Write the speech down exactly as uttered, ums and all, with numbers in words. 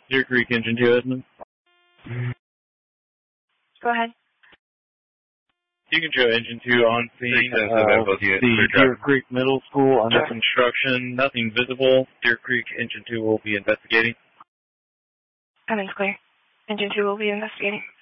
Deer Creek Engine two, Edmund. Go ahead. You can show Engine two on scene. Uh, Uh, the Deer Creek Middle School under construction. Nothing visible. Deer Creek Engine two will be investigating. Cummings clear. Engine two will be investigating.